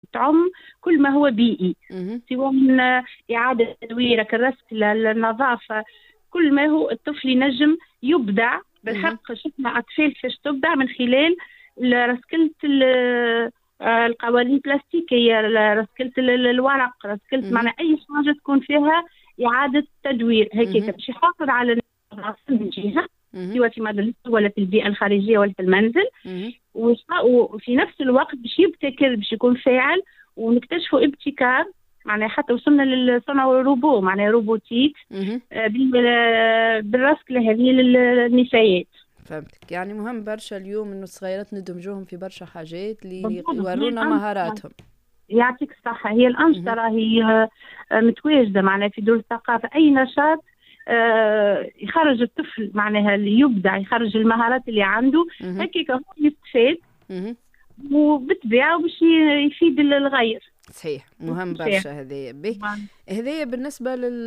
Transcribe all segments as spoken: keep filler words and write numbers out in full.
تعم كل ما هو بيئي، مهم. سواء من إعادة تدوير الرسل النظافة، كل ما هو الطفل ينجم يبدع. مهم. بالحق شفنا أطفال كيفاش تبدع من خلال رسكلة ال- آه، القوالين البلاستيكية، رسكلة ال- ال- الورق، رسكلة مهم. معنى أي حاجة تكون فيها إعادة تدوير هيك، مهم. باش يحافظ على النظافة من جهة، مهم. سواء في مدرسة ولا في البيئة الخارجية ولا في المنزل. مهم. وش- وفي نفس الوقت باش يبتكر، باش يكون فاعل، ونكتشفوا ابتكار. معناها حتى وصلنا للصنع روبو، معناها روبوتيك، مهم. آه، بال- آه، بالرسك هذه للنسايات. فهمتك، يعني مهم برشا اليوم انه الصغيرات ندمجوهم في برشا حاجات اللي بالضبط، هي يورونا الأنشطة، مهاراتهم. يعطيك الصحة، هي الأنشطة مهم. راهي آه، آه، متواجدة معناها في دور الثقافة. أي نشاط آه، يخرج الطفل معناها اللي يبدع، يخرج المهارات اللي عنده، مهم. هكاك هو يستفاد، مهم. وبالطبيعة باش يفيد الغير. صحيح، مهم برشا هذايا به. هذايا بالنسبة لل...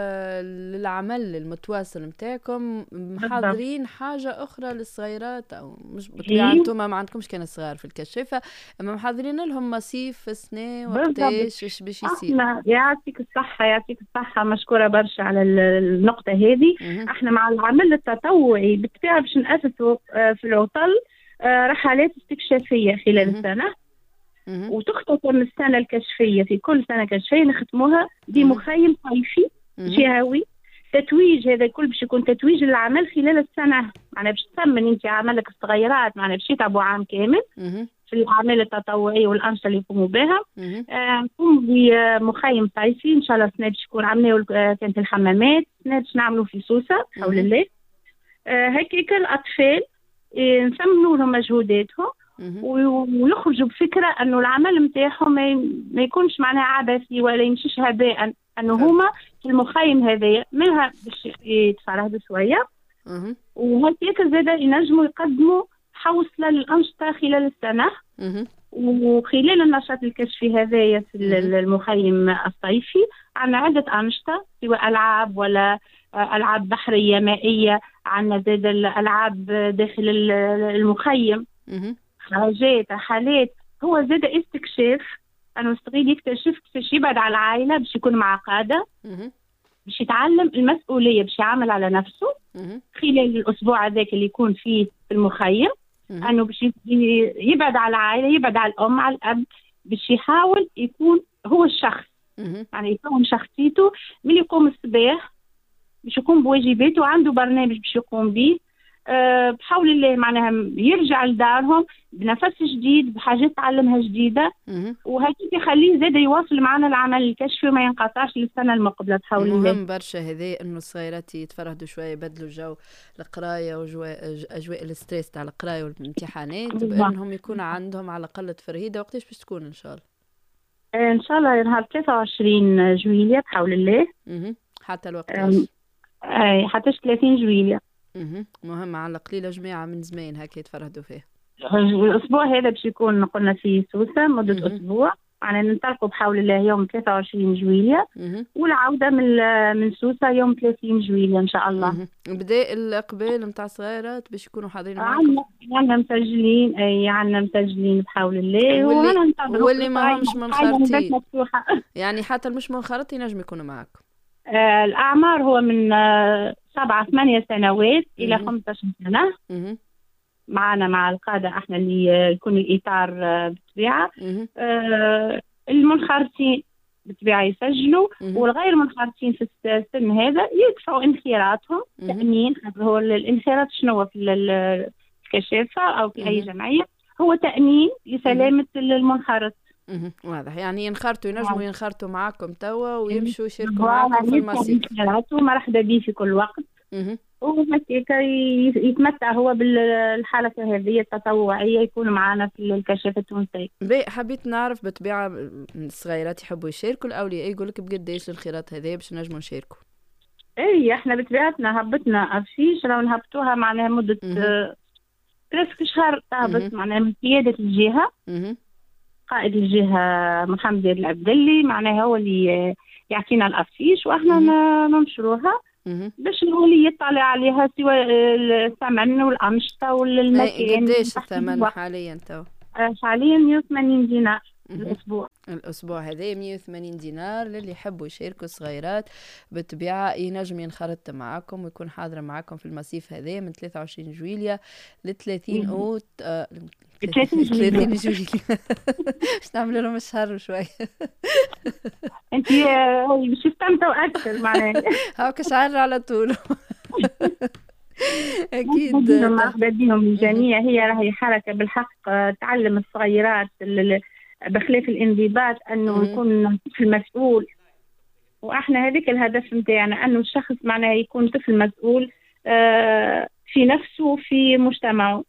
للعمل المتواصل متاعكم، بالضبط. محضرين حاجة أخرى للصغيرات؟ أو مش بطبيعة هي انتم ما عندكمش كان صغار في الكشافة، أما محضرين لهم مصيف في السنة بالضبط. وقتاش إيش باش يصير؟ احنا يعطيك الصحة، يعطيك الصحة، مشكورة برشا على ال- النقطة هذه. مهم. احنا مع العمل التطوعي بالطبيعة باش نأسسوا آه، في العطل آه، رحلات استكشافية خلال مهم. السنة، مهم. وتختتم السنة الكشفية في كل سنة كشفية نختموها مهم. بمخيم صيفي مهم. شهوي. تتويج هذا الكل باش يكون تتويج العمل خلال السنة، معناها باش تثمن انت عملك الصغيرات، معناها باش يتعبوا عام كامل مهم. في الأعمال التطوعية والأنشطة اللي يقوموا بها. مهم. آه، نقوم بمخيم صيفي إن شاء الله السنة باش يكون عملناه، آه، كانت الحمامات، السنة باش نعملوا في سوسة حول مهم. الله. آه، هكاك الأطفال آه، نثمنوا لهم مجهوداتهم، مهم. و- ويخرجوا بفكرة أنه العمل متاعهم ما ي- ما يكونش معناها عبثي ولا يمشيش هباء، أنه فهمت. هما في المخيم هذايا منها باش يتفرهدوا شوية، مهم. وهكاك زاد ينجموا يقدموا حوصلة للأنشطة خلال السنة. مهم. وخلال النشاط الكشفي هذايا في مهم. ال- المخيم الصيفي عندنا عدة أنشطة، سواء ألعاب ولا آه، ألعاب بحرية مائية، عندنا زاد الألعاب داخل ال- المخيم، مهم. خرجات، رحلات. هو زاد استكشاف، أنه الصغير يكتشف كيفاش يبعد على العائلة، باش يكون مع قادة، مهم. باش يتعلم المسؤولية، باش يعمل على نفسه مهم. خلال الأسبوع هذاك اللي يكون فيه في المخيم. مهم. انه باش ي- يبعد على العائله، يبعد على الام على الاب، باش يحاول يكون هو الشخص، مهم. يعني يكون شخصيته من يقوم الصباح، باش يقوم بواجباته وعنده برنامج باش يقوم به. أه بحول الله معناها يرجع لدارهم بنفس جديد، بحاجات تعلمها جديدة، مهم. وهكذا يخليه زاد يواصل معنا العمل الكشفي وما ينقطعش للسنة المقبلة بحول الله. مهم برشا هذا انه الصغيرات يتفرهدوا شويه، يبدلوا جو القرايه واجواء الستريس تاع القرايه والامتحانات، بالضبط. بانهم يكون عندهم على الاقل تفرهيده. وقتاش باش تكون ان شاء الله؟ آه، ان شاء الله نهار ثلاثة وعشرين جويلية بحول الله. مهم. حتى آم، الوقتاش؟ آه، حتى ثلاثين جويلية. مهم. مهم، على قليله جماعه من زمان هكا يتفرهدوا فيه. الأسبوع هذا باش يكون قلنا في سوسة مدة مهم. أسبوع، يعني ننطلقوا بحول الله يوم ثلاثة وعشرين جويلية، مهم. والعودة من من سوسة يوم ثلاثين جويلية إن شاء الله. مهم. بدا الاقبال نتاع الصغيرات باش يكونوا حاضرين معاكم؟ عندنا عندنا مسجلين، أي عندنا مسجلين بحول الله، واللي وأنا ننتظروا واللي ما قريب، همش حاجة الباب منخرطين، مفتوحة. يعني حتى المش منخرط ينجم يكونوا معاكم؟ آه، الأعمار هو من آه، سبعة ثمانية سنوات إلى مهم. خمسة عشر سنة. مهم. معنا مع القادة احنا اللي آه، يكون الإطار آه، بالطبيعة. مهم. آه، المنخرطين بالطبيعة يسجلوا، مهم. والغير منخرطين في السن هذا يدفعوا انخراطهم مهم. تأمين. هو الانخراط شنو هو في ال- الكشافة أو في أي مهم. جمعية؟ هو تأمين مهم. لسلامة المنخرط. مهم. واضح، يعني ينخرطوا ينجموا نعم. ينخرطوا معاكم توا ويمشوا يشاركوا معاكم فوالا في يدفع المصيف. انخراطه، مرحبا به في كل وقت. مهم. وهكذا يتمتع هو بالحركة هذه التطوعية، يكون معنا في الكشافة التونسية. بي حبيت نعرف بالطبيعة الصغيرات يحبوا يشاركوا، الأولياء يقول لك بقداش الانخراط هذا باش نجموا نشاركوا؟ اي احنا بطبيعتنا هبطنا افيش، راهو نهبطوها معناها مدة مهم. آه، ثلاث شهور مهم. تهبط، معناها من قيادة الجهة. مهم. قائد الجهة محمد العبدلي معناها هو اللي آه، يعطينا الافيش، واحنا مهم. ن- ننشروها مهم. باش هو اللي يطلع عليها، سواء آه، الثمن والأنشطة أي والمكان قداش تحديد الثمن الوقت. حاليا توا؟ آه، حاليا مية وثمانين دينار. الأسبوع. الأسبوع هذا مية وثمانين دينار للي يحبوا يشاركوا صغيرات. بالطبيعة ينجم ينخرط معاكم ويكون حاضر معاكم في المصيف هذا من ثلاثة وعشرين جويلية ل ثلاثين أوت آه ثلاثين جويلية ثلاثين جويلية باش نعمل لهم الشهر شوي. انت باش تستمتعوا اكثر معناها. هاكا شهر على طول. اكيد مرحبا بهم الجميع. هي راهي حركه بالحق تعلم الصغيرات بخلاف الانضباط انه يكون طفل مسؤول، واحنا هذيك الهدف نتاعنا انه الشخص معناها يكون طفل مسؤول في نفسه وفي مجتمعه.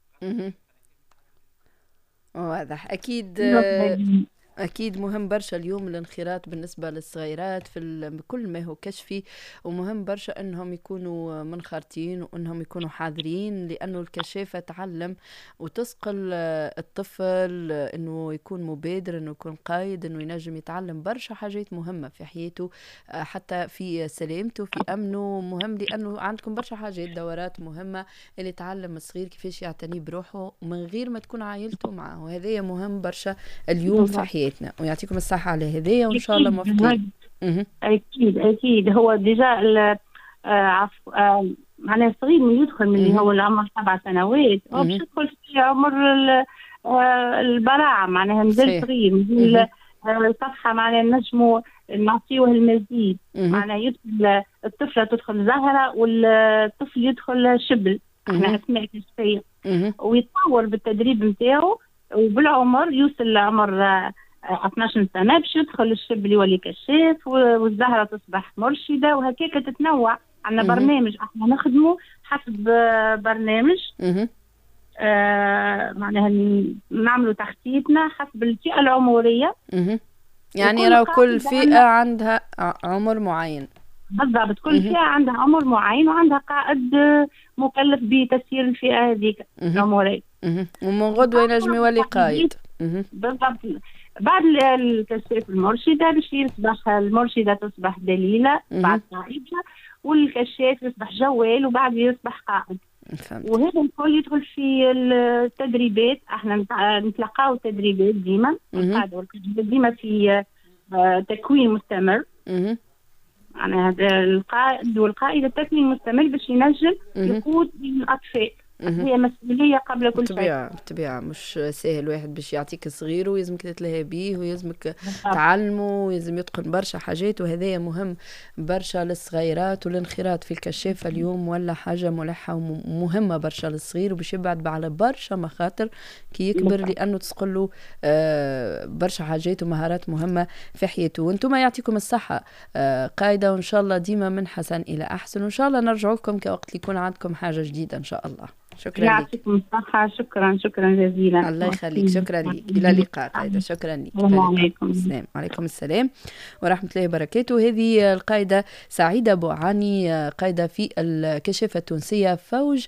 واضح. اكيد أكيد مهم برشا اليوم الانخراط بالنسبة للصغيرات في كل ما هو كشفي، ومهم برشا أنهم يكونوا منخرطين وأنهم يكونوا حاضرين، لأنه الكشافة تعلم وتسقل الطفل أنه يكون مبادر، أنه يكون قايد، أنه ينجم يتعلم برشا حاجات مهمة في حياته، حتى في سلامته في أمنه. مهم لأنه عندكم برشا حاجات دورات مهمة اللي تعلم الصغير كيفاش يعتني بروحه من غير ما تكون عائلته معه، وهذا مهم برشا اليوم في حياته. ويعطيكم الصحة على هدية وإن شاء الله موفقين. أكيد أكيد. هو ديجا عفو معناها الصغير من يدخل من اللي هو العمر سبع سنوات هو باش يدخل في عمر البراعة، معناها مازال صغير، مازال صفحة معناها نجموا نعطيوه المزيد. معناها يدخل الطفلة تدخل زهرة والطفل يدخل شبل، احنا أسماء كشفية، ويتطور بالتدريب نتاعو وبالعمر يوصل لعمر اثناش سنة باش يدخل الشبل يولي كشاف والزهرة تصبح مرشدة، وهكاك تتنوع. عندنا برنامج احنا نخدمه حسب برنامج آه معناها نعملوا تخطيطنا حسب الفئة العمرية. يعني راهو كل فئة عندها عمر معين. بالضبط، كل فئة عندها عمر معين وعندها قائد مكلف بتسيير الفئة هذيك العمرية. ومن غدوة ينجم يولي قائد. بالضبط. بعد الكشاف المرشدة باش يصبح المرشدة تصبح دليلة بعد قائدها، والكشاف يصبح جوال وبعد يصبح قائد. فهمت. وهذا الكل يدخل في التدريبات. احنا نتلقاو تدريبات ديما، نقعدوا ديما في تكوين مستمر. معناها هذا القائد والقائدة التكوين مستمر باش ينجم يقود الأطفال. هي مسؤولية قبل كل شيء. بالطبيعة بالطبيعة مش سهل واحد باش يعطيك صغير ويلزمك تتلهى بيه ويلزمك تعلمه ويلزم يتقن برشا حاجات، وهذا مهم برشا للصغيرات. والانخراط في الكشافة اليوم ولا حاجة ملحة ومهمة برشا للصغير، وباش يبعد على برشا مخاطر كي يكبر، لأنه تسقله آه برشا حاجات ومهارات مهمة في حياته. وانتم يعطيكم الصحة آه قايدة، وإن شاء الله ديما من حسن إلى أحسن، وإن شاء الله نرجع لكم كوقت يكون عندكم حاجة جديدة إن شاء الله. شكرا لك. يعطيكم الصحة. شكرا شكرا جزيلا. الله يخليك. شكرا لك. إلى اللقاء قايدة. شكرا لك. السلام عليكم. السلام عليكم. السلام ورحمة الله وبركاته. هذه القايدة سعيدة بوعاني، قايدة في الكشافة التونسية فوج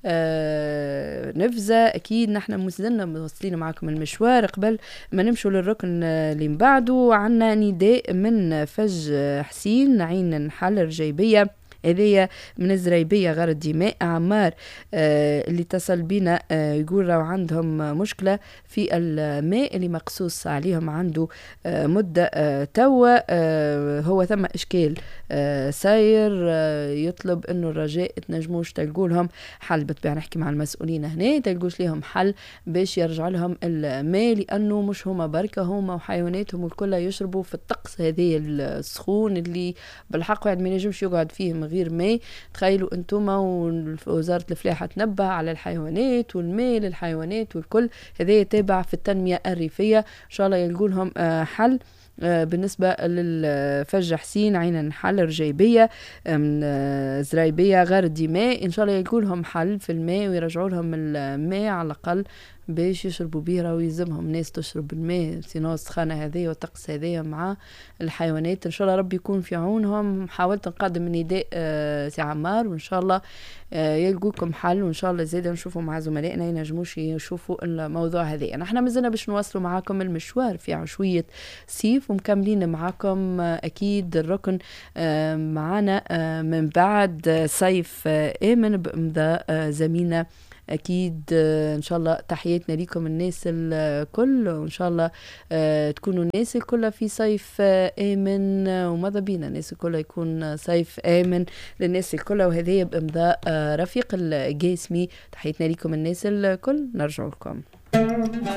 آه نفزة. أكيد نحن مازلنا موصلين معكم المشوار. قبل ما نمشوا للركن اللي من بعده عنا نداء من فج حسين عين نحل الرجيبية، هذه من الزريبية غير الدماء. عمار آه اللي اتصل بينا آه يقول راهو عندهم مشكلة في الماء اللي مقصوص عليهم عنده آه مدة آه توا آه هو ثم إشكال آه ساير آه يطلب إنه الرجاء تنجموش تلقوا لهم حل. بالطبيعة نحكي مع المسؤولين هنا تلقوش لهم حل باش يرجع لهم الماء، لأنه مش هما بركة، هما وحيواناتهم الكل يشربوا في الطقس هذه السخون اللي بالحق واحد ما ينجمش يقعد فيه غير ماء. تخيلوا انتم ووزارة الفلاحة تنبه على الحيوانات والماء للحيوانات والكل، هذا تابع في التنمية الريفية. ان شاء الله يلقوا لهم حل. بالنسبة للفج حسين عين نحل رجيبية من زريبية غير الدماء، إن شاء الله يلقوا لهم حل في الماء ويرجعوا لهم الماء على الأقل باش يشربوا بيرة، ويلزمهم ناس تشرب الماء سينو السخانة هذه والطقس هذه مع الحيوانات. إن شاء الله ربي يكون في عونهم. حاولت نقدم نداء آه سي عمار، وإن شاء الله آه يلقوكم حل، وإن شاء الله زيادة نشوفوا مع زملائنا ينجموش يشوفوا الموضوع هذه. نحن مازلنا باش نواصلوا معاكم المشوار في عشوية سيف، ومكملين معاكم آه أكيد الركن آه معنا آه من بعد آه سيف آه آمن بإمضاء آه زميلنا أكيد إن شاء الله تحياتنا لكم الناس الكل، وإن شاء الله تكونوا الناس الكل في صيف آمن، وماذا بينا الناس الكل يكون صيف آمن للناس الكل. وهذه بإمضاء رفيق القاسمي. تحياتنا لكم الناس الكل، نرجع لكم.